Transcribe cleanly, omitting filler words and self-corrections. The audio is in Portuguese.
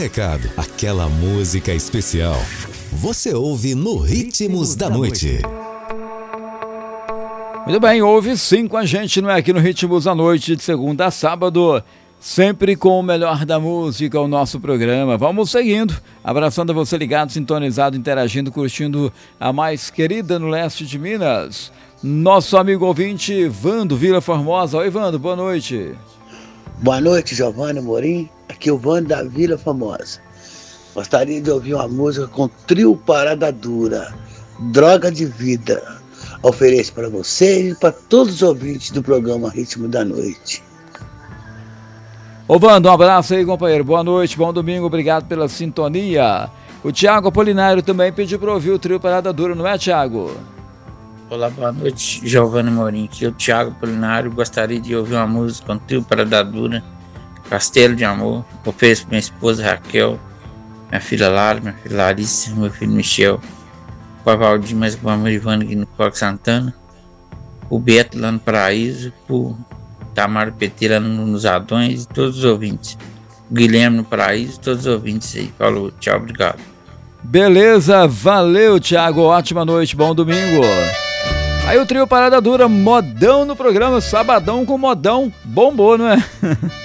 recado, aquela música especial. Você ouve no Ritmos da Noite. Muito bem, ouve sim com a gente, não é? Aqui no Ritmos da Noite, de segunda a sábado, sempre com o melhor da música, o nosso programa. Vamos seguindo, abraçando a você ligado, sintonizado, interagindo, curtindo a mais querida no leste de Minas. Nosso amigo ouvinte, Vando, Vila Formosa. Oi, Vando, boa noite. Boa noite, Giovanni Amorim. Aqui é o Vando da Vila Formosa. Gostaria de ouvir uma música com Trio Parada Dura, Droga de Vida. Ofereço para você e para todos os ouvintes do programa Ritmo da Noite. Ô Vando, um abraço aí, companheiro. Boa noite, bom domingo, obrigado pela sintonia. O Thiago Apolinário também pediu para ouvir o Trio Parada Dura, não é, Thiago? Olá, boa noite, Giovanni Morim. Aqui é o Thiago Apolinário. Gostaria de ouvir uma música com Trio Parada Dura, Castelo de Amor. Ofereço para minha esposa Raquel, minha filha Lara, minha filha Larissa, meu filho Michel, o Valdir, mais com a Marivana aqui no Parque Santana, o Beto lá no Paraíso, o Tamara PT lá nos Adões e todos os ouvintes. O Guilherme no Paraíso, todos os ouvintes aí. Falou, tchau, obrigado. Beleza, valeu, Thiago. Ótima noite, bom domingo. Aí o Trio Parada Dura, modão no programa, sabadão com modão, bombou, não é?